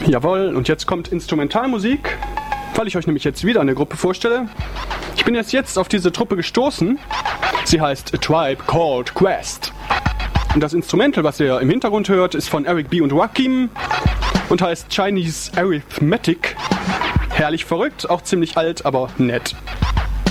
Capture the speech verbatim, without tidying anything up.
Jawohl, und jetzt kommt Instrumentalmusik, weil ich euch nämlich jetzt wieder eine Gruppe vorstelle. Ich bin jetzt jetzt auf diese Truppe gestoßen. Sie heißt A Tribe Called Quest. Und das Instrumental, was ihr im Hintergrund hört, ist von Eric B. und Rakim und heißt Chinese Arithmetic. Herrlich verrückt, auch ziemlich alt, aber nett.